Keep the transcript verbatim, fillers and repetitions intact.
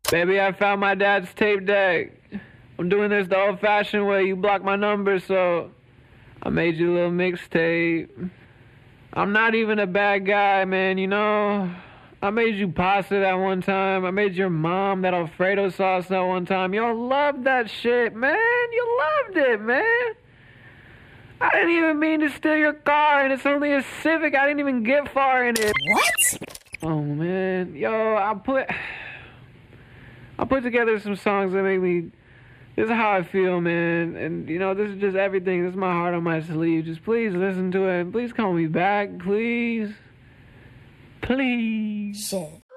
Baby, I found my dad's tape deck. I'm doing this the old-fashioned way. You blocked my number, so I made you a little mixtape. I'm not even a bad guy, man, you know? I made you pasta that one time. I made your mom that Alfredo sauce that one time. Y'all loved that shit, man. You loved it, man. I didn't even mean to steal your car, and it's only a Civic. I didn't even get far in it. What? Oh, man. Yo, I put... I put together some songs that make me... This is how I feel, man. And, you know, this is just everything. This is my heart on my sleeve. Just please listen to it. Please call me back, please. Please. Shit.